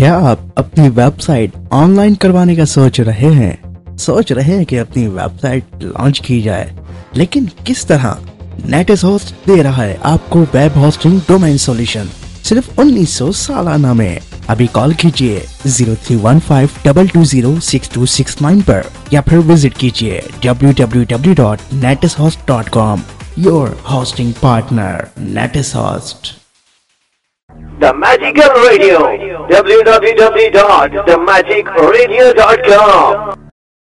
क्या आप अपनी वेबसाइट ऑनलाइन करवाने का सोच रहे हैं कि अपनी वेबसाइट लॉन्च की जाए, लेकिन किस तरह? नेटिस होस्ट दे रहा है आपको वेब होस्टिंग डोमेन सॉल्यूशन सिर्फ 1900 सालाना में। अभी कॉल कीजिए 0315220669 पर या फिर विजिट कीजिए www.netishost.com। Your hosting partner नेटिस host. The Magical Radio, www.themagicradio.com।